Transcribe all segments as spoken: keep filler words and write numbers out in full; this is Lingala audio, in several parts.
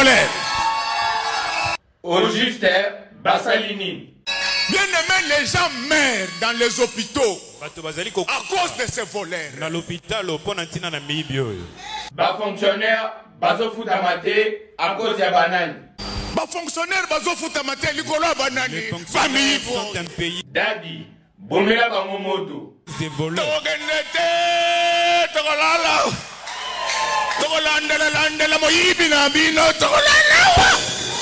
voleurs. Au juste, Bassalini. Bien aimé, les gens meurent dans les hôpitaux à cause de ces voleurs. Bas fonctionnaire, bazo foutamate à cause de banane. Bas fonctionnaire, bazo foutamate likolo banane. Famille sont un pays. Daddy, bomela bangomoto. Des voleurs. Togenete, togolala. Togolanda landa la moyibi na bino togolala.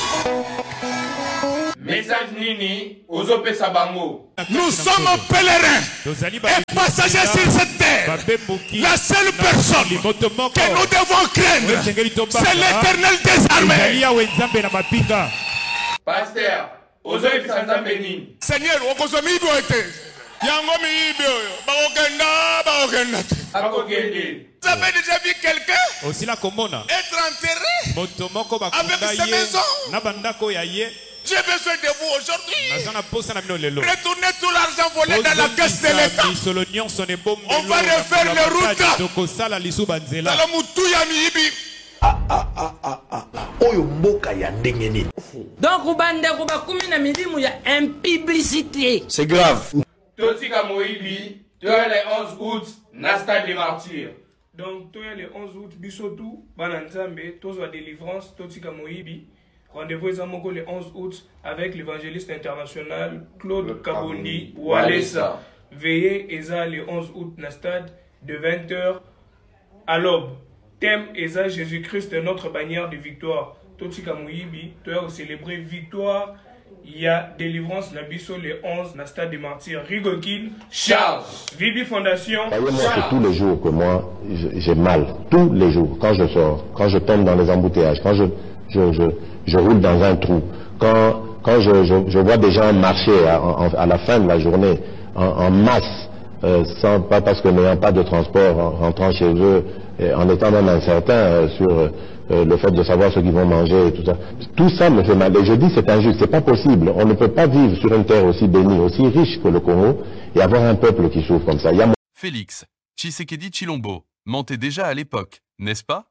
Message Nini, Ozope Sabango. Nous sommes pèlerins et passagers sur cette terre. La seule personne que nous devons craindre, c'est l'Éternel des armées. Pasteur, Ozope Sanzambeni. Seigneur, Okozomi Boete. Yango Mibio, Bagokenda, Bagokenda. Akokende. Vous avez déjà vu quelqu'un être enterré avec sa maison? J'ai besoin de vous aujourd'hui. Retournez tout l'argent volé dans la caisse de l'État. On va refaire les routes. Dans le Moutouya Mihibi. Ah ah ah ah ah. Oyo mboka ya ndengeni. Donc Rubande Rubakumi na milimu ya impublicité. C'est grave. Totika Moibi, toi le onze août, Nasta des martyrs. Donc toi le onze août, Bisotou, Bananzambe, Tozo délivrance, Totika Moibi. Rendez-vous le onze août avec l'évangéliste international Claude Kabondi Walesa. Veillez Eza le onze août na stade de vingt heures à l'aube. Thème Eza Jésus-Christ notre bannière de victoire. Totika Moyibi, tu as célébré victoire. Il y a délivrance na biso le onze na stade des martyrs. Rigokin Charles. Vibi Fondation. Voyez-moi que tous les jours que moi j'ai mal, tous les jours, quand je sors, quand je tombe dans les embouteillages, quand je je, je je roule dans un trou. Quand, quand je, je, je vois des gens marcher à, à, à la fin de la journée en, en masse, euh, sans, pas parce que n'ayant pas de transport, en rentrant chez eux, et en étant même incertain euh, sur euh, le fait de savoir ce qu'ils vont manger et tout ça. Tout ça me fait mal. Et je dis c'est injuste, c'est pas possible. On ne peut pas vivre sur une terre aussi bénie, aussi riche que le Congo, et avoir un peuple qui souffre comme ça. Il y a... Félix Tshisekedi Tshilombo mentait déjà à l'époque, n'est-ce pas?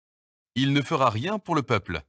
Il ne fera rien pour le peuple.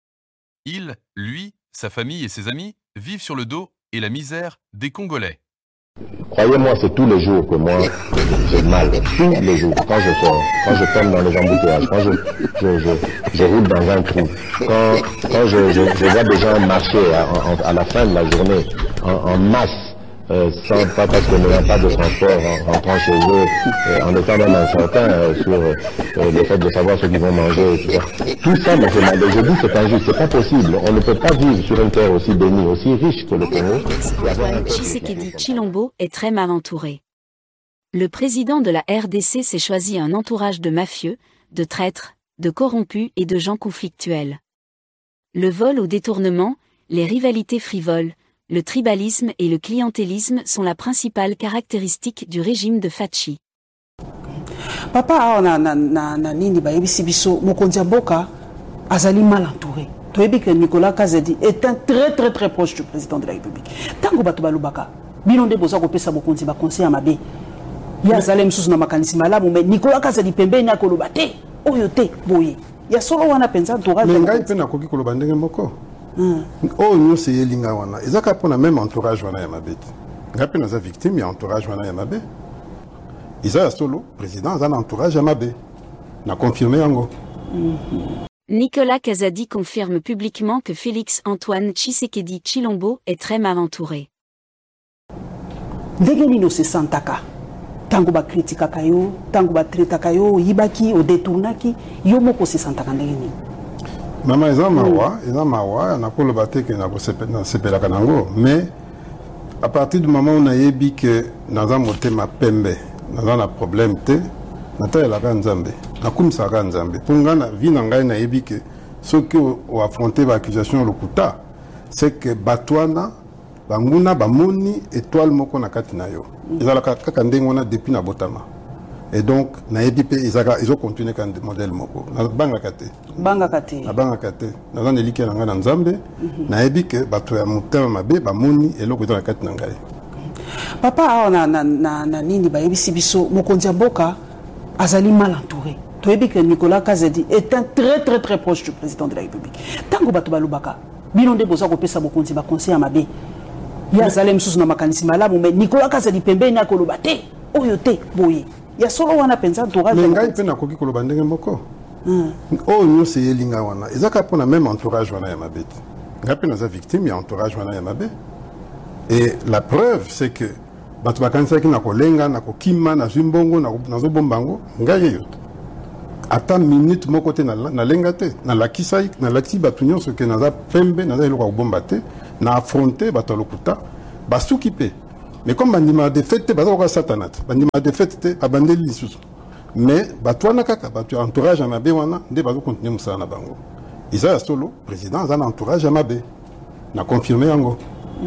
Il, lui, sa famille et ses amis vivent sur le dos et la misère des Congolais. Croyez-moi, c'est tous les jours que moi j'ai mal. Tous les jours, quand je sors, quand je tombe dans les embouteillages, quand je, je, je, je roule dans un trou, quand, quand je, je, je vois des gens marcher à, à, à la fin de la journée en, en masse, Euh, sans, pas parce que n'ayant pas de transport en rentrant chez eux, euh, en étant même incertain euh, sur euh, le fait de savoir ce qu'ils vont manger et tout ça. Tout ça me fait mal. Et je dis c'est injuste, c'est pas possible. On ne peut pas vivre sur une terre aussi bénie, aussi riche que le Congo. Antoine Tshisekedi Tshilombo est très mal entouré. Le président de la R D C s'est choisi un entourage de mafieux, de traîtres, de corrompus et de gens conflictuels. Le vol au détournement, les rivalités frivoles, le tribalisme et le clientélisme sont la principale caractéristique du régime de Fachi. Papa, na na na na nini ba yebisi biso mokonzi mboka azali mal entouré. Toyebi que Nicolas Kazadi est un très très très proche du président de la République. Tango bato balobaka, bilonde boza ko pesa mokonzi ba conseil mabe. Ya zalem susu na makanisi malamu mais Nicolas Kazadi pembeni akoloba te, oyo te boye. Ya solo wana penza entourage. Mais ngai pena koki koloba ndenge moko. Oh nous c'est Elinga wana. Ezaka pona même entourage wana ya mabeti. Ngai pena za victime ya entourage wana ya mabe. Isa solo président za entourage ya mabe. Na confirmé yango. Nicolas Kazadi confirme publiquement que Félix Antoine Tshisekedi Tshilombo est très mal entouré. Ndenge se santaka. Tango ba kritika kayo, tango ba treta kayo, yibaki o détournaki, yo moko se santaka ndenge. Maman eza mawa, eza mawa, na kolo bateke na ko sepela kanango, mais à partir du moment où on a yebi que dans un motema pembe, dans un problème te, na ta la Nzambe, na kumisa ka Nzambe. Pour ngana vi na ngai na yebi que ceux qui ont affronté l'accusation lokuta, c'est que batwana banguna bamoni étoile moko na kati na yo. Ezala kaka ndenge wana depuis na botama. Et donc na yebi pe izaka ils ont continué kan modèle moko. Na banga kate. Banga kate. Na banga kate. Na zan eliki na ngana Nzambe, na yebi que bato ya mutema mabe bamoni eloko na kati na ngai. Papa na na na na nini ba yebisi biso mokonzi mboka azali mal entouré. toyebi que Nicolas Kazadi est un très très très proche du président de la République. Tango bato balobaka bino nde boza kopesa bokonzi ba conseil mabe. Ya zalem susu na makanisi malamu mais Nicolas Kazadi pembeni akoloba te oyo te boye. Ya solo wana penza entourage. Mais ngai pe na koki koloba ndenge moko. Oh nous c'est elinga wana. Ezaka pona même entourage wana ya mabe. Ngai pe na za victime ya entourage wana ya mabe. Et la preuve c'est que bato bakanisa ki na kolenga na kokima na zimbongo na nazo bombango ngai yoto. Ata minute moko te na na lenga te na lakisa na lakisi bato nyonso ke naza pembe naza eloko bomba te na affronter bato lokuta basuki pe. Mais comme bandima de fête bazo ko satanat bandima de fête te abandeli lisusu. Mais bato wana kaka bato entourage ya mabe wana nde bazo continuer musala na bango. Isa ya solo président za na entourage ya mabe na confirmer yango.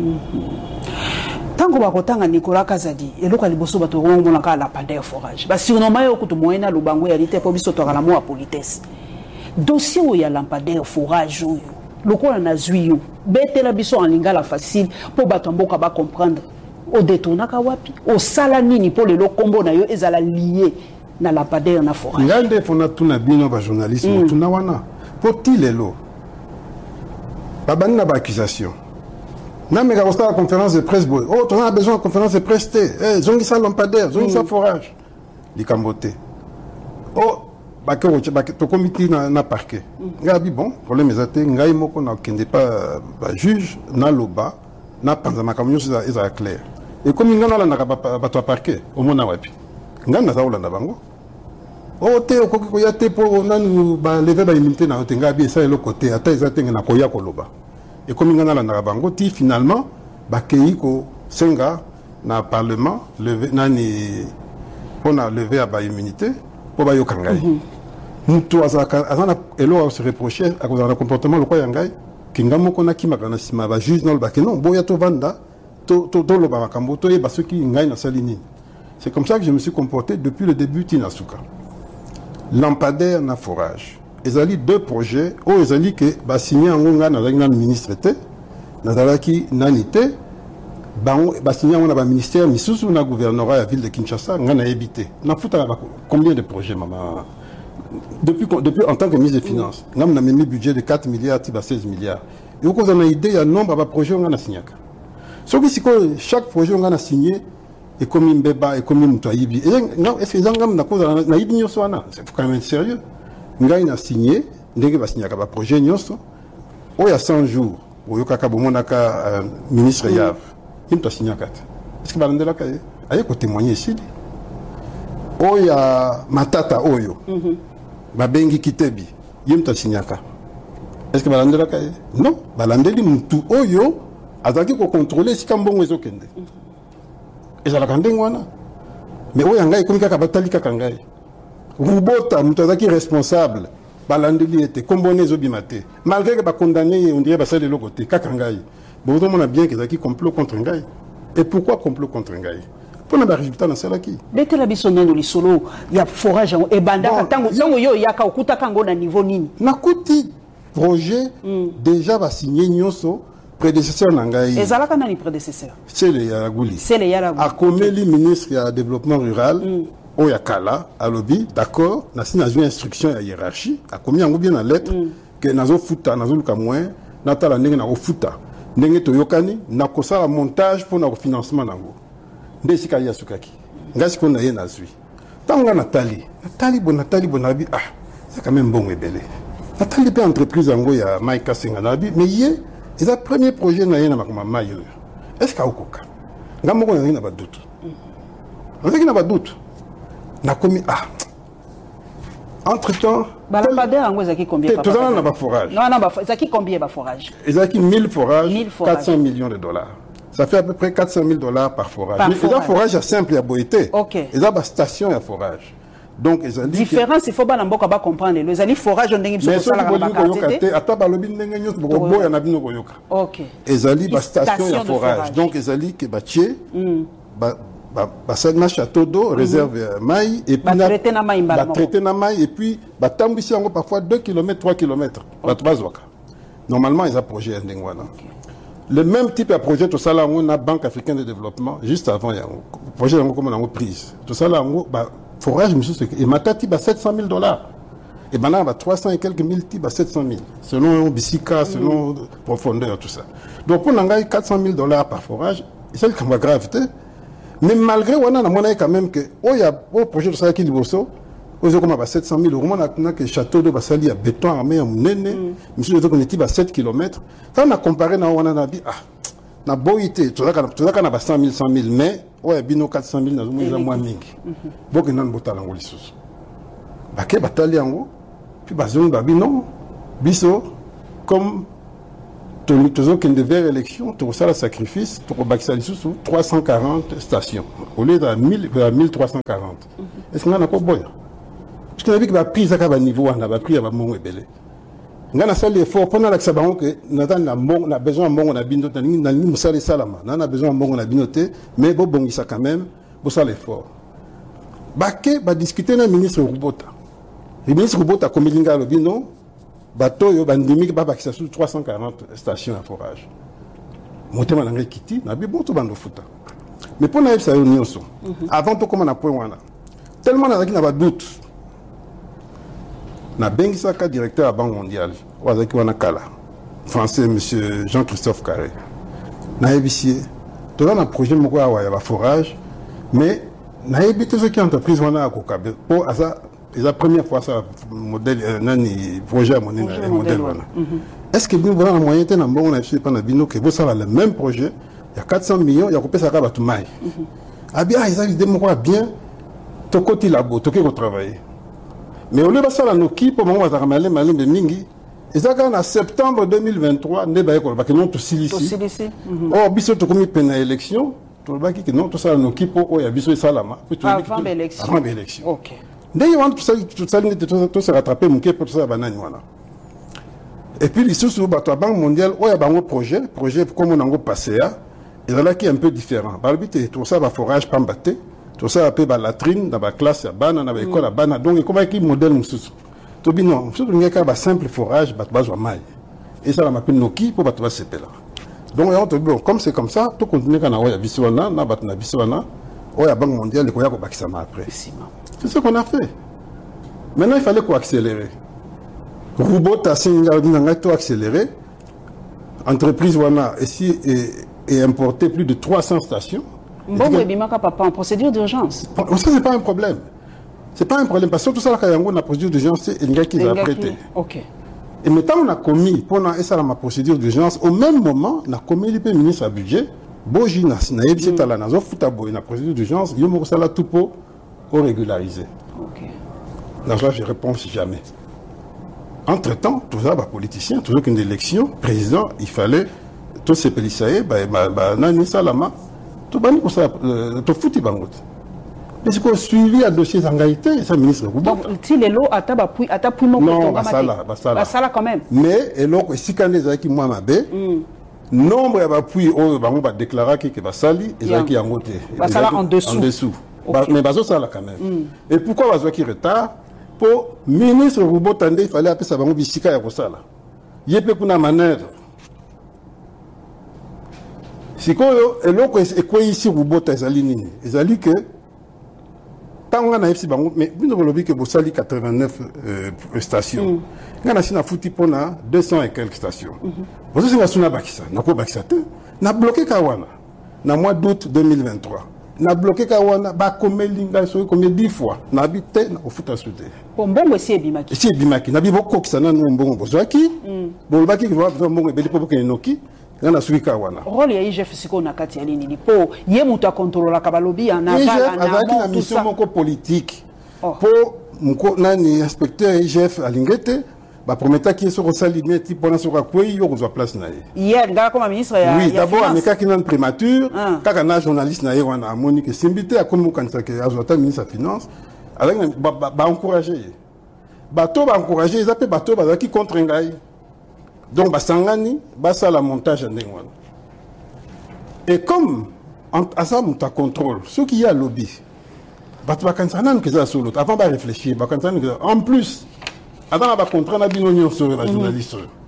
Tango bakotanga Nicolas Kazadi eloka liboso bato rongo na kala lampadaire forage ba surnommé yo kutu moyena lubango ya lite po biso tokala mo politesse dossier o ya lampadaire forage oyo lokola na zwiyo betela biso en lingala facile po bato mboka ba comprendre o détournaka wapi o sala nini po lelo kombo na yo ezala lié na lampadaire na forage ngande fona tuna bino ba journalisme mm. tuna wana po tilelo babani na ba accusation. Non, mais quand on a la conférence de presse, oh, on a besoin de conférence de presse, eh, zongi sa lampadaire, zongi sa forage. Les cambotés. Oh, bah, que to comité na parquet. Ngabi bon, problème est até, ngai moko na kende pas juge na loba, na panzama kamyo ça est clair. Et comme ngana la na ba to parquet, au mona wapi. Ngana za olanda bango. Oh, te ko ko ya te po nanu ba lever ba immunité na ngabi ça le côté, ata ezate na koya koloba. Et comme il y a la bango, finalement, Bakeiko Senga, dans le Parlement, on a levé à l'immunité pour Bayo Kangai. Nous, tous, on se reprochait à cause du comportement de Yangai, Kingamo Konaki Maganasima, juge dans le bac, non, Boyato Vanda, Tolo Bamakambo, Toye Basuki, Ngai na Salini. C'est comme ça que je me suis comporté depuis le début Tinasuka. Lampadaire na forage. Ils ont deux projets, où ils ont dit que bah signé en Onga dans le ministre était, dans qui nanité, bah signé en Onga ministère, mais sous le gouvernorat à la ville de Kinshasa, on a évité. On a foutu combien de projets, maman? Depuis, depuis en tant que ministre des Finances, on a mis un budget de quatre milliards à seize milliards. Et où on a idée, il y a un nombre de projets qu'on a signé. Sauf que chaque projet qu'on a signé, et comme un bébé, et comme un moutoyibi. Est-ce que on a idée, c'est quand même sérieux. Ngai a signé, ndenge ba signé ka ba projet nyonso. O ya cent jours, o yokaka bomonaka ministre Yav. Il t'a signé kata. Est-ce que balandela ka aye ko témoigner ici? O ya matata oyo. Mhm. Ba bengi kitebi. Yim t'a signé ka. Est-ce que balandela ka? Non, balandeli mutu oyo azaki ko contrôler si kambongo ezokende. Ezala kandengo wana. Mais o ya ngai komika ka batali ka ngai. Rubota, Moutazaki responsable, Balandeli était comboné Zobimate. Malgré que condamné, on dirait que c'est de l'autre côté, Kakangaï. Bon, on a bien qu'ils ont complot contre Ngaï. Et pourquoi complot contre Ngaï? Pour le résultat dans celle qui. Dès que la bisonne dans les solos, il y a forage et bandaka, tango, tango yo, il y a kaukuta kango na niveau nini. Nakuti, projet, déjà va signer Nyoso, prédécesseur Nangaï. Et Zalaka n'a ni prédécesseur. C'est le Yaragouli. C'est le Yaragouli. A Komeli, ministre du développement rural. Oyakala, à lobby, d'accord, n'a pas une instruction à hiérarchie, a commis un bien la lettre, que nazo futa, nazo luka moins, nata la nenge na futa, nenge to yokani, na kosa la montage pour notre financement nango. Ndesi kaya sukaki. Ngasi qu'on a yé nazui. Tanga Nathalie, Nathalie bon Nathalie bon abi, ah, c'est quand même bon et belé. Nathalie peut entreprise ango ya Maïka Senganabi, mais yé, c'est le premier projet na yé na makoma mayo. Est-ce qu'il y a okoka? Ngamoko na yé na ba doute. On sait qu'il n'a pas de doute. Na commis ah entre temps balabadère en zaki combien tout ça n'a pas forage non non zaki combien ba forage zaki mille forages quatre cents millions de dollars ça fait à peu près quatre cent mille dollars par forage mais forage. forage est simple à boité OK et ça ba station à forage donc ils ont dit différence il faut ba namboka ba comprendre les ali forage ndenge biso ça la ba yoka ata ba lobi ndenge nyos bo boya na bino ko yoka OK ils ali ba station à forage donc ils ali que ba tier ba ça na château d'eau réserve maï et puis traiter na maï ba traiter na maï et puis ba tambisi encore parfois deux kilomètres trois kilomètres ba trois waka normalement ils a projet ndengwana le même type de projet tout ça là on a Banque africaine de développement juste avant il y a projet comme on a prise tout ça là on ba forage, monsieur, et Matati, bah, sept cent mille dollars. Et maintenant, bah, trois cents et quelques mille, bah, sept cent mille. Selon Bissika, selon mm. profondeur, tout ça. Donc, on a quatre cent mille dollars par forage, c'est le cas grave. Mais malgré, on a quand même que, oh, il y a un projet de ça qui est bosso, on a sept cent mille euros, on a que château de Bassali à béton armé, à Mounene, monsieur, on est à sept kilomètres. Quand on a comparé, on a dit, ah, na boité, tout ça, tout ça, on a cent mille, cent mille, mais, ouais, bino quatre cent mille, on a moins mingi. Donc, on a un botal en haut, les sous. Baké, batali en haut, puis bazon, babino, biso, comme, toujours qu'il devait élection, tout ça, le sacrifice, pour Baksali sous trois cent quarante stations, au lieu de mille trois cent quarante. Est-ce qu'on a encore bon? Parce qu'on a vu que la prise à un niveau, on a pris à mon ébélé. On a fait l'effort pendant la sabaron que nous avons besoin de mon abinoté, nous avons besoin de salama, nous avons besoin de mon abinoté, mais bon, bon, ça quand même, pour ça l'effort. Baké va discuter avec le ministre Roubota. Le ministre Roubota, comme il y a le bino, bateau, il y a un trois cent quarante stations à forage. Mon thème est quitté, on a bien bon tout bando fouta. Mais pour nous, ça y est, avant tout, comme on a point, tellement on a un doute. Na Bengisaka, directeur à la Banque mondiale, Wazaki Wanakala, français, M. Jean-Christophe Carré. Na ébissé, tout un projet de forage, mais na ébissé ce qui est entreprise wana à Kokabe. Pour ça, c'est la première fois ça modèle, nani projet à mon modèle wana. Est-ce que vous avez un moyen de faire un projet pendant bino que vous savez le même projet, il y a quatre cents millions, il y a coupé ça à tout maï. Ah bien, ils ont dit moi bien, tout côté labo, tout côté travailler. Mais au lieu de ça, nos qui pour moi, on va ramener malin de mingi. Et ça, en septembre deux mille vingt-trois, ne va pas que non tout silici. Or, biso to comme peine à élection, tout le baki que non tout ça nos qui pour oh, y a biso salama. Avant l'élection. Avant l'élection. Ok. Dès qu'on tout ça, tout ça, tout se rattraper, mon qui pour ça banane voilà. Et puis les sous bateau Banque mondiale, oh, y a un projet, projet comme on a passé à, et là qui est un peu différent. Par le but, tout ça va forage pas batté. Tout ça, après, la latrine, dans la classe, dans l'école, à Bana. Donc, comment est-ce modèle nous tout bien, non, tout le monde a un simple forage, bah, bah, maille. Et ça, on m'appelle Noki pour battre ce là. Donc, on te dit, comme c'est comme ça, tout continue quand on a Biswana, on a battu Biswana, on a Banque mondiale, les Koya, on a après. C'est ce qu'on a fait. Maintenant, il fallait qu'on accélère. Robot a signé, on a tout accéléré. Entreprise Wana, ici, et importé plus de trois cents stations. Bon, mais Bimaka, papa, en procédure d'urgence. Ça, c'est pas un problème. C'est pas un problème. Parce que tout ça, quand on a procédure d'urgence, c'est un gars qui l'a prêté. Ok. Et maintenant, on a commis, pendant ma procédure d'urgence, au même moment, on a commis le ministre à budget, Boji, na yebisi la nazo futabo, na procédure d'urgence, il y a un tout pour régulariser. Ok. Là, je réponds jamais. Entre-temps, tout ça, bah, politicien, toujours qu'une élection, président, il fallait, tous ces pélissaïs, bah, bah, nani salama, tout bani pour ça, tout fouti bangot. Mais c'est qu'on suivi à dossier d'engagité, ça ministre. Donc, si les lots à tabac, à tabac, non, bah ça là, bah ça là. Bah ça là quand même. Mais, et l'autre, si quand les qui moi m'a bé, nombre d'appui, oh, bah on va déclarer que bah sali, et ça qui est en côté. Bah ça là en dessous. En dessous. Mais bah ça là quand même. Et pourquoi bah qui retard? Pour ministre Roubo Tandé, il fallait appeler ça bah on bisika ya ça là. Yépe kuna manœuvre. Si quoi, et l'autre est quoi ici Roubo Tazali nini? Ezali que tant on a ici bango, mais vous ne voulez que vous sali quatre-vingt-neuf stations. On a ici na fouti pour na deux cents et quelques stations. Vous savez ce qu'on a bakisa, n'a pas bakisa. N'a bloqué Kawana. Na mois d'août deux mille vingt-trois. N'a bloqué Kawana, ba comme linga so comme dix fois. N'a habité au foot à souder. Bon bon c'est bimaki. C'est bimaki. N'a biboko qui sana no mbongo bozaki. Bon baki qui va mbongo beli popo kenoki. Ngana suki Kawana. Rôle ya I G F siko na kati ya lini ni po ye muta contrôle la kabalobi en aval en amont tout ça. Mission politique. Pour mko nani inspecteur I G F alingete. Bah promettre qu'il soit saligné type pendant ce quoi il y aura place na hier ngala comme ministre ya oui d'abord mais quand il a une primature quand un journaliste na on a Monique Simbité a comme quand ça que azota ministre de finance avec ba encourager bateau ba encourager ils appellent bateau ba qui contre ngai donc ba sangani ba ça la montage ndengwana et comme à ça mon contrôle ce qui y a lobby bateau ba kansanan que ça sur l'autre avant ba réfléchir ba kansanan en plus avant la contrat na bino sur la journaliste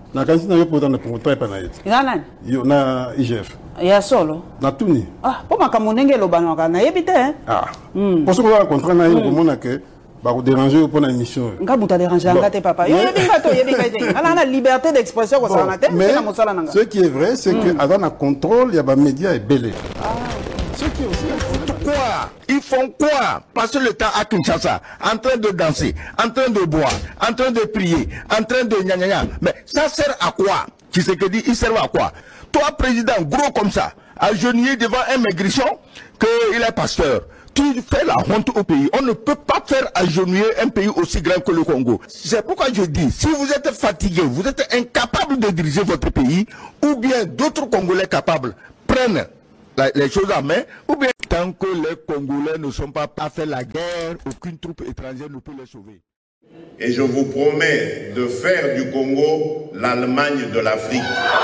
Na kanisi na yopo na pongotra pa na yeti. Ina nani? Yo na I G F. Ya solo. Na tuni. Ah, po makamundenge lo banaka na yebite hein. Ah. Mm. Parce que la contrat na yo komona que ba ko déranger pour la émission. Nga buta déranger ngate papa. Yo yebinga to yebinga te. Ala na liberté d'expression ko ça na te, mais na mosala nanga. Ce qui est vrai, c'est mm. que avant un contrôle, il y a ba médias et belé. Ah. Ce qui est aussi quoi? Ils font quoi? Passer le temps à Kinshasa, en train de danser, en train de boire, en train de prier, en train de gna gna gna. Mais ça sert à quoi? Tu sais que dit, il sert à quoi? Toi, président, gros comme ça, agenouillé devant un maigrichon, qu'il est pasteur. Tu fais la honte au pays. On ne peut pas faire agenouiller un pays aussi grand que le Congo. C'est pourquoi je dis, si vous êtes fatigué, vous êtes incapable de diriger votre pays, ou bien d'autres Congolais capables prennent les choses en main, ou bien tant que les Congolais ne sont pas à faire la guerre, aucune troupe étrangère ne peut les sauver. Et je vous promets de faire du Congo l'Allemagne de l'Afrique.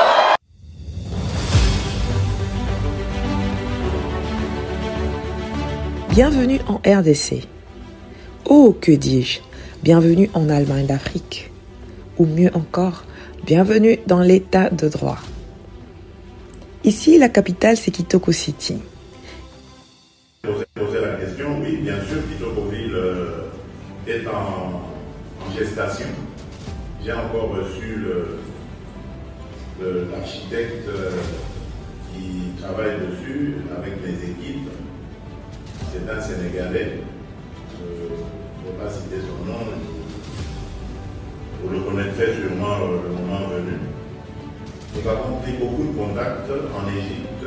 Bienvenue en R D C. Oh, que dis-je, bienvenue en Allemagne d'Afrique. Ou mieux encore, bienvenue dans l'état de droit. Ici, la capitale, c'est Kitoko City. Poser la question, oui, bien sûr, Kitokoville euh, est en, en gestation. J'ai encore reçu l'architecte euh, qui travaille dessus avec mes équipes. C'est un Sénégalais. Je ne vais pas citer son nom. Vous le connaîtrez sûrement euh, le moment venu. Nous avons pris beaucoup de contacts en Égypte,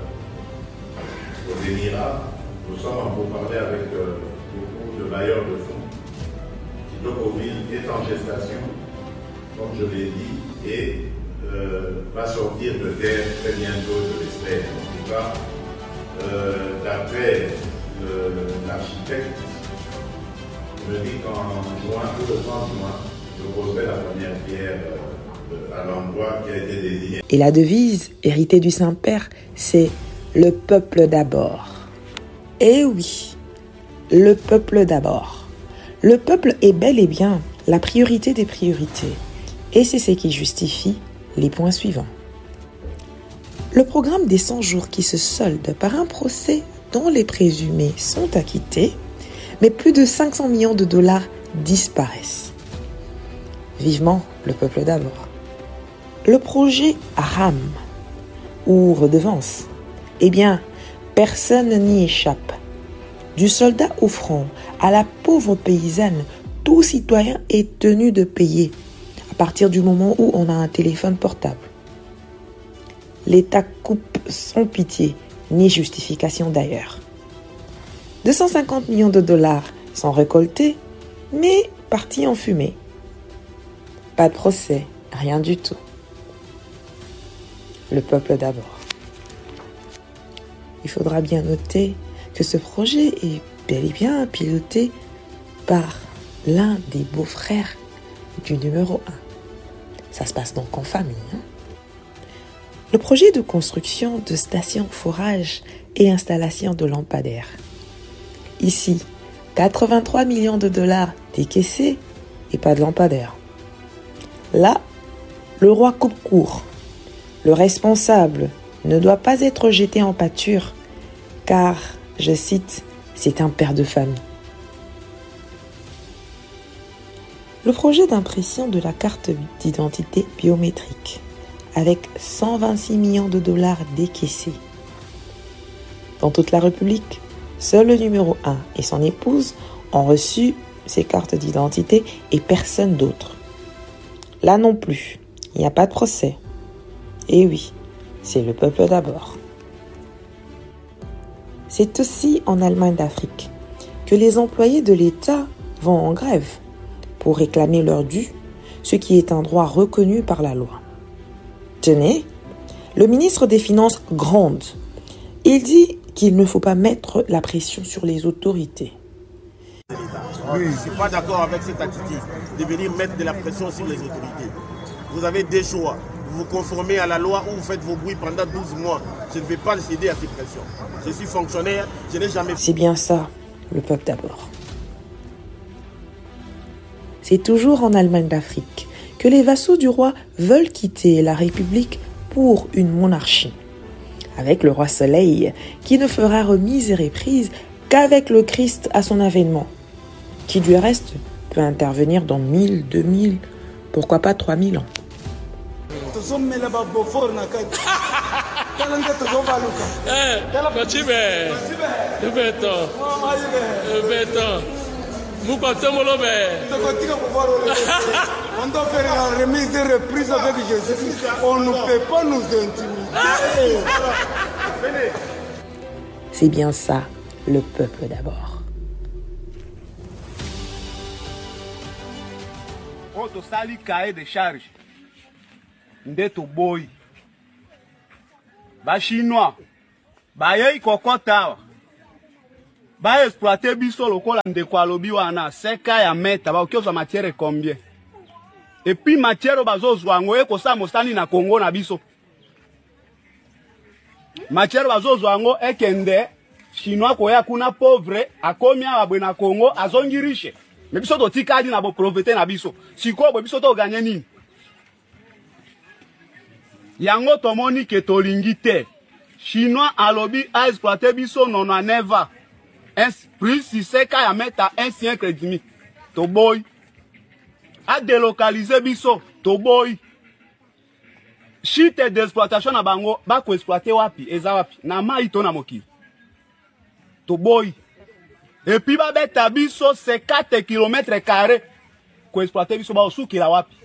aux Émirats. Nous sommes en pourparlers avec euh, beaucoup de bailleurs de fonds. Kitokoville est en gestation, comme je l'ai dit, et euh, va sortir de terre très bientôt, je l'espère. En tout cas, euh, d'après l'architecte, il me dit qu'en juin, tout le trente juin, je poserai la première pierre euh, à l'endroit qui a été désigné. Et la devise, héritée du Saint-Père, c'est « Le peuple d'abord ». Eh oui, le peuple d'abord. Le peuple est bel et bien la priorité des priorités. Et c'est ce qui justifie les points suivants. Le programme des cent jours qui se solde par un procès dont les présumés sont acquittés, mais plus de cinq cents millions de dollars disparaissent. Vivement le peuple d'abord. Le projet R A M, ou redevance, eh bien, personne n'y échappe. Du soldat au front à la pauvre paysanne, tout citoyen est tenu de payer à partir du moment où on a un téléphone portable. L'État coupe sans pitié, ni justification d'ailleurs. deux cent cinquante millions de dollars sont récoltés, mais partis en fumée. Pas de procès, rien du tout. Le peuple d'abord. Il faudra bien noter que ce projet est bel et bien piloté par l'un des beaux-frères du numéro un. Ça se passe donc en famille. Hein? Le projet de construction de stations forage et installation de lampadaires. Ici, quatre-vingt-trois millions de dollars décaissés et pas de lampadaires. Là, le roi coupe court. Le responsable ne doit pas être jeté en pâture car, je cite, c'est un père de famille. Le projet d'impression de la carte d'identité biométrique avec cent vingt-six millions de dollars décaissés. Dans toute la République, seul le numéro un et son épouse ont reçu ces cartes d'identité et personne d'autre. Là non plus, il n'y a pas de procès. Et oui, c'est le peuple d'abord. C'est aussi en Allemagne d'Afrique que les employés de l'État vont en grève pour réclamer leur dû, ce qui est un droit reconnu par la loi. Tenez, le ministre des Finances gronde. Il dit qu'il ne faut pas mettre la pression sur les autorités. Oui, je ne suis pas d'accord avec cette attitude de venir mettre de la pression sur les autorités. Vous avez des choix. Vous vous conformez à la loi ou vous faites vos bruits pendant douze mois. Je ne vais pas céder à ces pressions. Je suis fonctionnaire, je n'ai jamais... C'est bien ça, le peuple d'abord. C'est toujours en Allemagne d'Afrique que les vassaux du roi veulent quitter la République pour une monarchie. Avec le roi Soleil, qui ne fera remise et reprise qu'avec le Christ à son avènement, qui du reste peut intervenir dans mille, deux mille, pourquoi pas trois mille ans. On doit faire la remise et reprise avec Jésus. On ne peut pas nous intimider. C'est bien ça, le peuple d'abord. Oto sali cahier de charge. Ndeto boy. Ba chinois. Ba ye kokota. Ba exploiter biso lokola ndeko alobi wana seka ya meta ba okioza matière combien. Et puis matière bazozwa ngo eko sa mosani na Congo na biso. Matière bazozwa ngo ekende chinois koya kuna pauvre akomi abwe na Congo azongi riche. Mais biso to tikadi na bo pauvreté na biso. Siko bo biso to gagner nini? Yango tomoni ke tolingi te. Chinois alobi a exploiter biso nona neva. Un plus si c'est qu'à mettre un siècle et demi. To boy. A délocaliser biso. To boy. Chite d'exploitation na bango. Ba ko exploiter wapi. Eza wapi. Na ma ito na moki. To boy. Et puis ba beta biso c'est quatre kilomètres carrés. Ko exploiter biso ba osuki la wapi.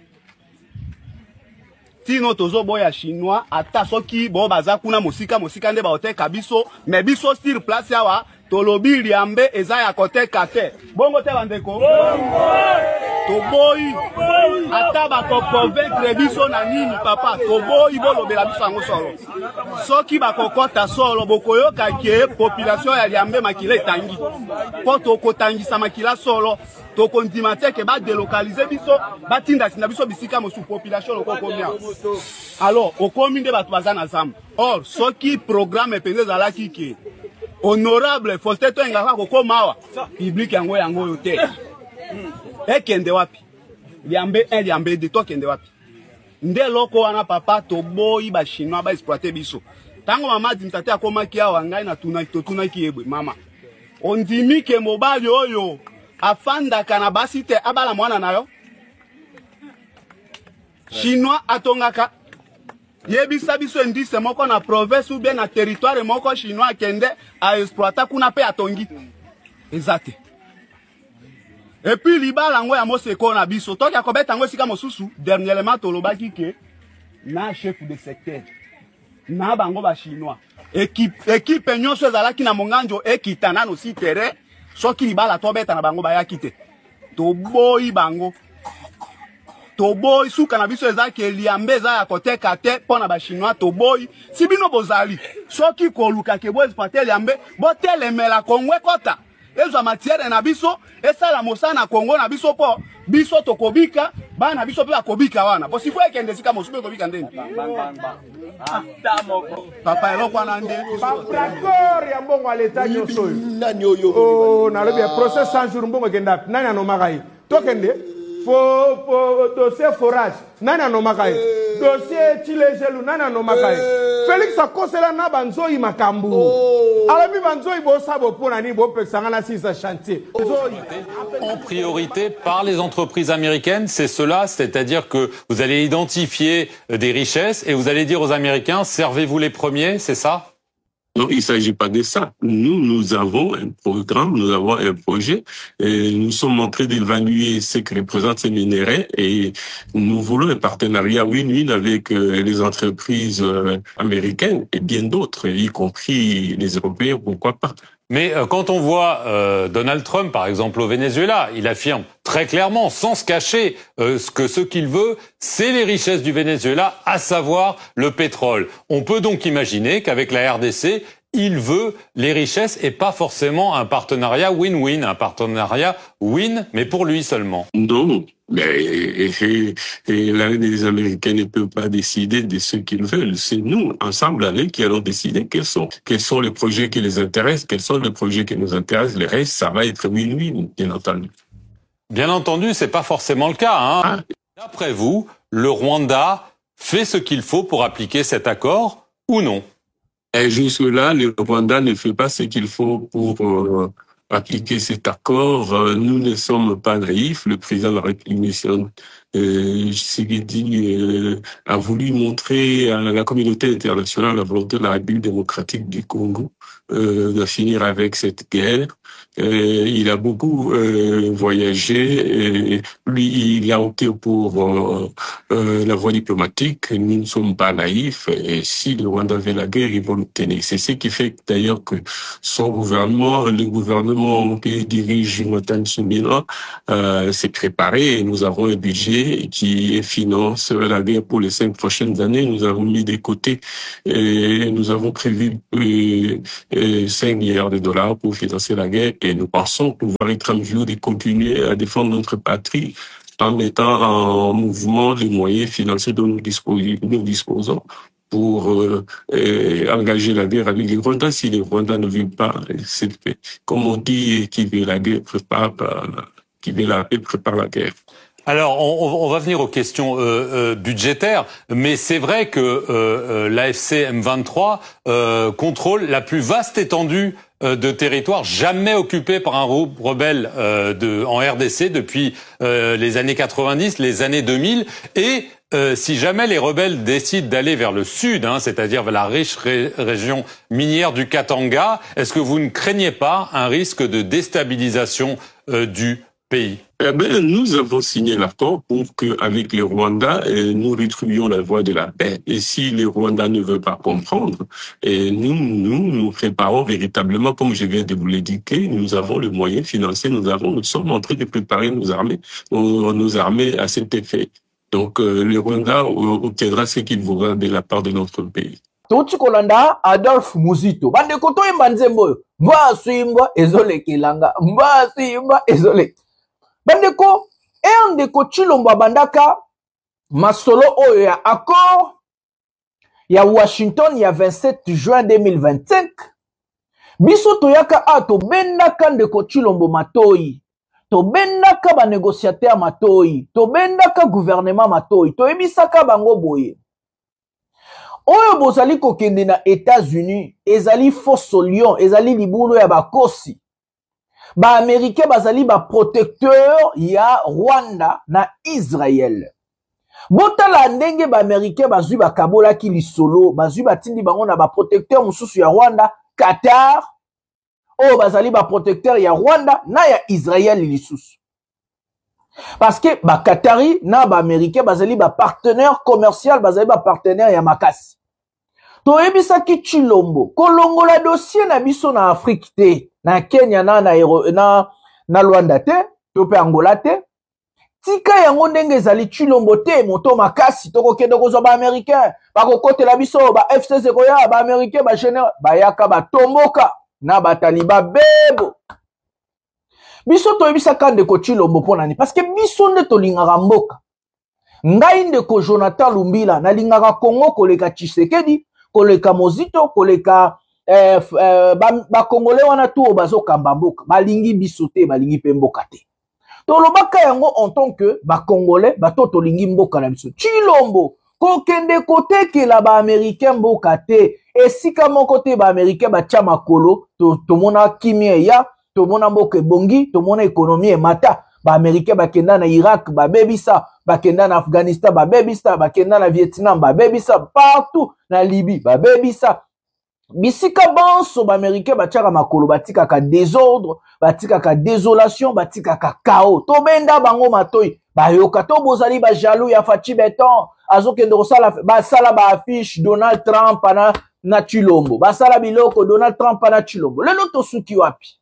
Tino tozo boya chinois. Ata soki bo baza kuna mosika. Mosika nde ba hotel kabiso. Mais biso sur place yawa. Tolobi liambe eza ya kote kate. Bongo te bandeko. Toboyi. Ata bako convaincre biso na nini papa. Toboyi bolobela biso yango solo. Soki bako kota solo bokoyoka ke population ya liambe makila etangi. Po toko tangisa makila solo. Toko ndimate ke ba délocaliser biso. Ba tinda sinda biso bisika mosu population loko komia. Alors, okomi nde batu baza na zamba. Or, soki programme pende zalaki ke honorable Faustin Toengaka kokomawa public yango yango yote ekende wapi liambe un liambe de to kende wapi nde loko wana papa to boyi ba chinois ba exploiter biso tango mama dimtate akomaki awa ngai na tuna to tuna kiebwe mama ondimi ke mobali oyo afanda kana basite abala mwana nayo chinois atongaka yebisa biso ndise moko na province ou bien na territoire moko chinois kende a exploiter kuna pe atongi ezate. Et puis libala ngo ya moseko na biso toki akobeta ngo sika mosusu dernièrement tolobaki ke na chef de secteur na bango ba chinois équipe équipe nyonso ezalaki na monganjo ekitana no si terrain soki libala tobeta na bango ba yakite to boyi bango. Toboy suka na biso ezaki liambe za ya kote kate pona ba chinois toboy sibino bozali soki koluka ke bo exploiter liambe bo telemela Kongo kota ezo matière na biso esala mosana Kongo na biso po biso tokobika bana biso pe akobika wana po sifo ekende sika mosube kobika ndeni papa eloko wana nde d'accord ya mbongo aleta nyoso nani oyo oh na lobi procès cent jours mbongo kenda nani anomakai tokende Fo, fo, dossier forage, nana no makai. Dossier Chilejelu, nana no makai. Félix Akosela na banzoi makambu. Alami banzoi bo sabo pour nani bo pesangana sisa chantier. En priorité par les entreprises américaines, c'est cela, c'est-à-dire que vous allez identifier des richesses et vous allez dire aux Américains, servez-vous les premiers, c'est ça? Non, il ne s'agit pas de ça. Nous, nous avons un programme, nous avons un projet, et nous sommes en train d'évaluer ce que représentent ces minerais et nous voulons un partenariat win-win avec euh, les entreprises euh, américaines et bien d'autres, y compris les Européens, pourquoi pas. Mais euh, quand on voit euh, Donald Trump, par exemple, au Venezuela, il affirme très clairement, sans se cacher, euh, que ce qu'il veut, c'est les richesses du Venezuela, à savoir le pétrole. On peut donc imaginer qu'avec la R D C, il veut les richesses et pas forcément un partenariat win-win, un partenariat win, mais pour lui seulement. Non, mais et, et, et les Américains ne peuvent pas décider de ce qu'ils veulent. C'est nous, ensemble, allez, qui allons décider quels sont, quels sont les projets qui les intéressent, quels sont les projets qui nous intéressent. Le reste, ça va être win-win, bien entendu. Bien entendu, c'est pas forcément le cas, hein. Ah, D'après vous, le Rwanda fait ce qu'il faut pour appliquer cet accord ou non? Et jusque-là, le Rwanda ne fait pas ce qu'il faut pour euh, appliquer cet accord. Euh, nous ne sommes pas naïfs. Le président de la République, euh, Tshisekedi, euh, a voulu montrer à la communauté internationale la volonté de la République démocratique du Congo euh, de finir avec cette guerre. Euh, il a beaucoup euh, voyagé. Et lui, il a opté pour euh, euh, la voie diplomatique. Nous ne sommes pas naïfs. Et si le Rwanda veut la guerre, ils vont l'obtenir. C'est ce qui fait d'ailleurs que son gouvernement, le gouvernement qui dirige Jonathan Tsumila, euh, s'est préparé. Et nous avons un budget qui finance la guerre pour les cinq prochaines années. Nous avons mis de côté et nous avons prévu euh, euh, cinq milliards de dollars pour financer la guerre. Et nous pensons pouvoir être en mesure de continuer à défendre notre patrie en mettant en mouvement les moyens financiers dont nous disposons, nous disposons pour euh, euh, engager la guerre avec les Rwandais. Si les Rwandais ne veulent pas cette paix, comme on dit, qui veut la guerre prépare, qui veut la paix prépare la guerre. Alors, on, on va venir aux questions euh, euh, budgétaires, mais c'est vrai que euh, euh, l'A F C M vingt-trois euh, contrôle la plus vaste étendue euh, de territoire jamais occupée par un groupe rebelle euh, de, en R D C depuis euh, les années quatre-vingt-dix, les années deux mille, et euh, si jamais les rebelles décident d'aller vers le sud, hein, c'est-à-dire vers la riche ré région minière du Katanga, est-ce que vous ne craignez pas un risque de déstabilisation euh, du pays? Eh ben, nous avons signé l'accord pour qu'avec les Rwandais, nous retrouvions la voie de la paix. Et si les Rwandais ne veulent pas comprendre, et nous, nous, nous préparons véritablement, comme je viens de vous l'indiquer, nous avons le moyen financier, nous avons, nous sommes en train de préparer nos armées, nos, nos armées à cet effet. Donc, euh, les Rwandais obtiendra ce qu'ils voudront de la part de notre pays. Toti kolanda Adolphe Muzito. Bande koto imba nzembo. Mba swimba ezole kilanga. Mba swimba ezole. Bandeko, e ndeko Chilombo bandaka masolo oyo ya accord ya Washington ya vingt-sept juin deux mille vingt-cinq. Biso toyaka a to bendaka ndeko Chilombo matoi. To bendaka ba négociateur matoi. To bendaka gouvernement matoi. To ebisaka bango boye. Oyo bozali kokende na États-Unis, ezali fausse lion, ezali libulu ya bakosi. Ba Américain bazali ba protecteur ya Rwanda na Israël. Botala ndenge ba Américain bazui ba kabola ki lisolo, bazui ba tindi bango na ba protecteur mususu ya Rwanda, Qatar. O bazali ba protecteur ya Rwanda na ya Israël lisusu. Parce que ba Qatari na ba Américain bazali ba partenaire commercial, bazali ba partenaire ya makasi. To ebisaki Chilombo, kolongola dossier na biso na Afrique te, na Kenya na na na, na Rwanda te, to pe Angola te. Tika yango ndenge ezali Chilombo te, moto makasi toko kende kozwa ba Américain, ba kokotela biso ba F C C koya ba Américain ba général, ba yaka ba tomboka na ba taliba bebo. Biso to ebisaka ndeko Chilombo pona ni parce que biso nde to lingaka mboka. Ngai ndeko Jonathan Lumbila na lingaka Congo koleka Tshisekedi, koleka Mozito, koleka eh, eh, ba, ba Congolais wana tu bazo kamba mboka, balingi biso te, balingi pe mboka te. To lobaka yango en tant que ba Congolais, ba to to lingi mboka na biso. Chilombo kokende kote ke la ba Américain mboka te, esika moko te ba Américain ba tia makolo, to to mona kimia ya, to mona mboka bongi, to mona économie mata. Ba Américain ba kenda na Irak, ba bebisa, ba kenda na Afghanistan, ba bebisa, ba kenda na Vietnam, ba bebisa, partout na Libye, ba bebisa. Bisika banso ba Américain ba tiaka makolo, ba tika ka désordre, ba tika ka désolation, ba tika ka chaos. To benda bango matoi, ba yoka to bozali ba jaloux ya Fachi Beton, azo kende kosala ba sala ba affiche Donald Trump na na Chilombo. Ba sala biloko Donald Trump na Chilombo. Lelo to suki wapi?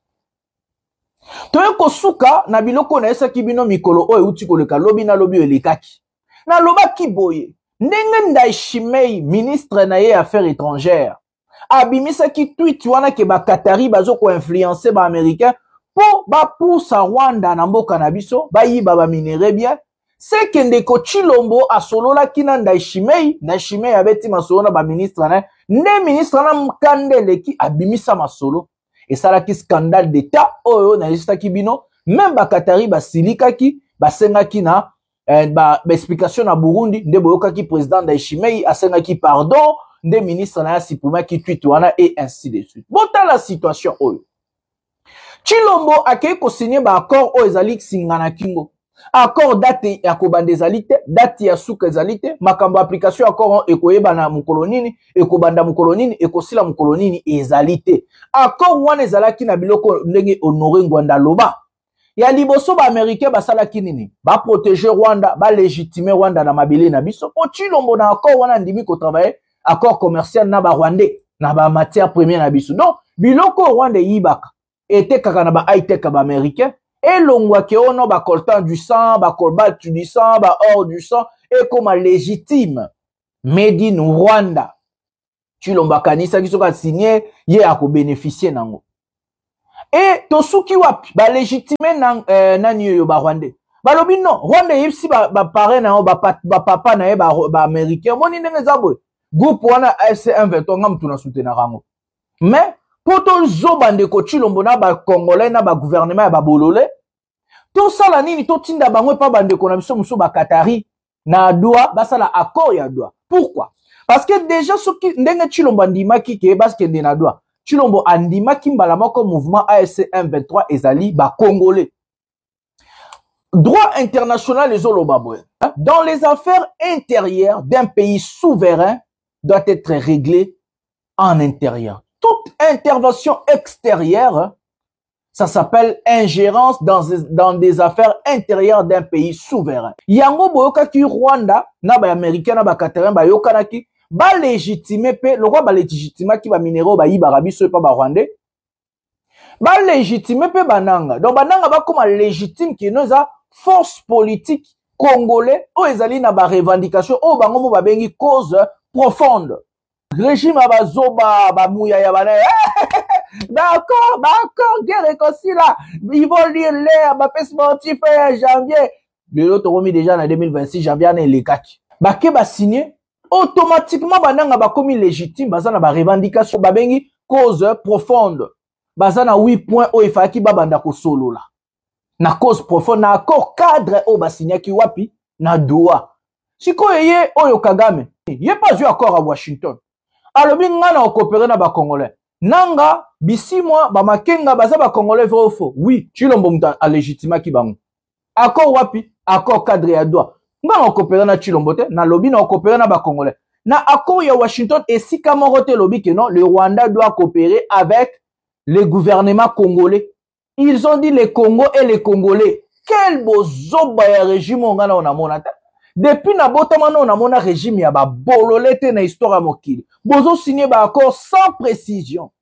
Toye kosuka na biloko na esa kibino mikolo oyo uti koleka lobi na lobi elekaki. Na loba kiboye. Ndenge Ndayishimiye ministre na ye affaires étrangères. Abimisa ki tweet wana ke ba Qatari bazo ko influencer ba américain po ba poussa Rwanda na mboka na biso ba yiba ba minere bien. C'est que ndeko Chilombo asolola kina Ndayishimiye, Ndayishimiye abeti masolo na ba ministre na ne ministre na mkandele ki abimisa masolo. Et ça là qui scandale d'état oyo na lista kibino même ba Qatari ba silika ki ba senga ki na eh, ba explication na Burundi nde boyoka ki président Ndayishimiye asenga ki pardon nde ministre na supprimer ki tweet wana et ainsi de suite. Bota la situation oyo. Chilombo akei ko signer ba accord o ezali singana kingo. Accord date ya kobanda ezali te, date ya suka ezali te, makambo application accord ekoyeba na mukolonini, ekobanda mukolonini, ekosila mukolonini ezali te. Accord wana ezalaki na biloko ndenge Honoré Ngwanda loba. Ya liboso ba américain basala kinini, ba protéger Rwanda, ba légitimer Rwanda na mabele na biso. Po Chilombo na accord wana ndimi ko travailler accord commercial na ba Rwandais, na ba matière première na biso. Donc biloko Rwanda yibaka était kaka na ba high tech ba américain. Et l'ongwa ke ono ba coltan du sang, ba cobalt du sang, ba or du sang, et comme légitime. Made in Rwanda. Chilombo kanisa ki soka signé, ye ako bénéficier nango. Et tosuki wapi, ba légitime nan, euh, nan yo ba Rwandais. Ba lobi non, Rwanda yipsi ba, ba pare na ba, ba papa na ye ba, ba américain. Moni nenge zabwe. Groupe wana F C un vingt-trois ngam tuna soutenir rango. Mais, poto zobande ko Chilombo na ba Congolais na ba gouvernement ya ba bolole to sala nini to tinda bango pa bande ko na biso muso ba Qatari na Doha ba sala accord ya Doha. Pourquoi? Parce que déjà soki ndenge Chilombo andimaki ke baske ndé na Doha. Chilombo andimaki mbala moko mouvement A F C un vingt-trois ezali ba Congolais. Droit international les olobabwe. Dans les affaires intérieures d'un pays souverain doit être réglé en intérieur. Toute intervention extérieure, ça s'appelle ingérence dans, dans des affaires intérieures d'un pays souverain. Yango boyoka ki Rwanda, na ba américain, na ba Qatarin, ba yokana ki, ba légitimer pe, le roi ba légitimer ki ba minéraux ba yiba rabi so pa ba Rwandais. Ba légitimer pe bananga. Donc bananga ba comme légitime ki noza force politique congolais, o ezali na ba revendication, o bango mo ba bengi cause profonde. Régime abazoba bamouya ya bana d'accord d'accord guerre réconcile là ils vont lire l'air ba pes sportif janvier le lot remis déjà en deux mille vingt-six janvier na les kaki ba ke ba signer automatiquement bananga ba commis légitime bazana ba revendication ba bengi cause profonde bazana huit points o ifaki ba banda ko solo là na cause profonde na accord cadre o ba signer ki wapi na Doha siko yeye oyo Kagame yé pas eu accord à Washington. Alors, bien, on a coopéré na ba Congolais. Nanga, bisi moi, ba makenga, baza ba Congolais vrai ou faux? Oui, Chilombo mta a légitima ki bango. Accord wapi? Accord cadre ya Doha. Nga on coopéré na Chilombo te, na lobby na on coopéré na ba Congolais. Na accord ya Washington, et si kamorote lobby que non, le Rwanda doit coopérer avec les gouvernements congolais. Ils ont dit les Congos et les Congolais. Quel beau zoba ya régime on a on a monata. Depuis na botamano on a mon régime ya ba bololete na histoire mokili. Bozo signé ba accord sans précision.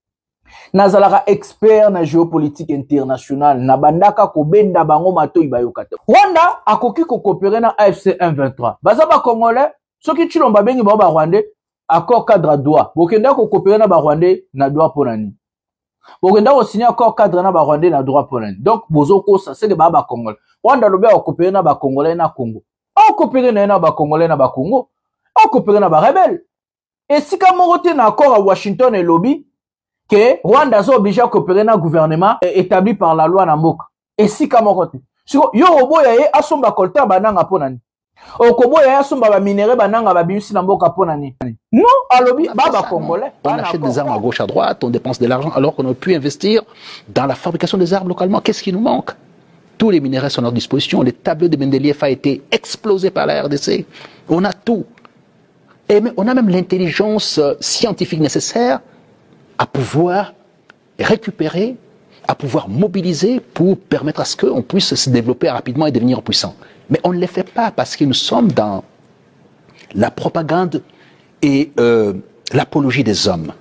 Nazalara expert na géopolitique internationale na bandaka ko benda bango mato ibayokata. Rwanda akoki ko coopérer na A F C un vingt-trois. Baza ba Congolais, soki Chilombo bengi ba Rwandais, accord cadre Doha. Bokenda ko coopérer na ba Rwandais na Doha ponani. Bokenda ko signer accord cadre na ba Rwandais na Doha ponani. Donc bozo ko ça c'est que ba ba Congolais. Rwanda lobe ko coopérer na ba Congolais na Congo. On coopère na ba Congolais na ba Congo, on coopère na ba rebelle. Et si comme on na accord à Washington et lobby que Rwanda est obligé à coopérer na gouvernement établi par la loi na mboka. Et si comme on si yo oboya ye asomba kolta bananga ponani. Okoboya ye asomba ba minéraux bananga ba bimisi na mboka ponani. Non, à lobby ba ba Congolais. On achète des armes à gauche à droite, on dépense de l'argent alors qu'on aurait pu investir dans la fabrication des armes localement. Qu'est-ce qui nous manque? Tous les minéraux sont à notre disposition. Le tableau de Mendeleev a été explosé par la R D C. On a tout. Et on a même l'intelligence scientifique nécessaire à pouvoir récupérer, à pouvoir mobiliser pour permettre à ce qu'on puisse se développer rapidement et devenir puissant. Mais on ne le fait pas parce que nous sommes dans la propagande et euh, l'apologie des hommes.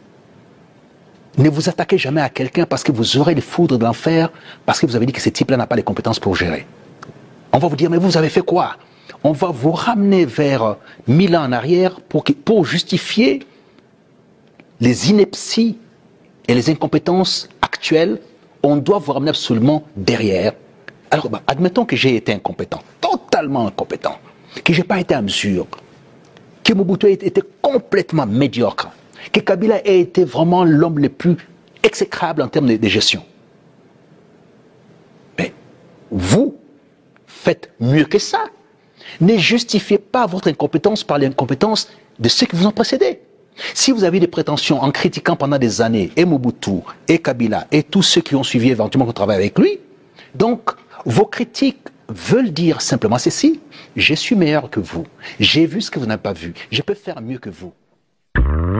Ne vous attaquez jamais à quelqu'un parce que vous aurez les foudres de l'enfer, parce que vous avez dit que ce type-là n'a pas les compétences pour gérer. On va vous dire, mais vous avez fait quoi? On va vous ramener vers mille ans en arrière pour, que, pour justifier les inepties et les incompétences actuelles. On doit vous ramener absolument derrière. Alors, bah, admettons que j'ai été incompétent, totalement incompétent, que je n'ai pas été à mesure, que Mobutu a été complètement médiocre, que Kabila a été vraiment l'homme le plus exécrable en termes de, de gestion. Mais vous faites mieux que ça. Ne justifiez pas votre incompétence par l'incompétence de ceux qui vous ont précédé. Si vous avez des prétentions en critiquant pendant des années et Mobutu, et Kabila, et tous ceux qui ont suivi éventuellement votre travail avec lui, donc vos critiques veulent dire simplement ceci: je suis meilleur que vous, j'ai vu ce que vous n'avez pas vu, je peux faire mieux que vous.